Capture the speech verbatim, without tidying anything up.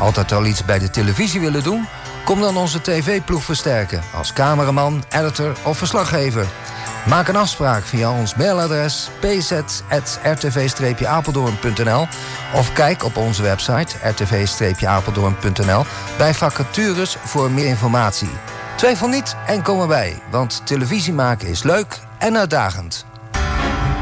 Altijd al iets bij de televisie willen doen? Kom dan onze tv-ploeg versterken als cameraman, editor of verslaggever. Maak een afspraak via ons mailadres p z at r t v streepje apeldoorn punt n l of kijk op onze website r t v streepje apeldoorn punt n l bij vacatures voor meer informatie. Twijfel niet en kom erbij, want televisie maken is leuk en uitdagend.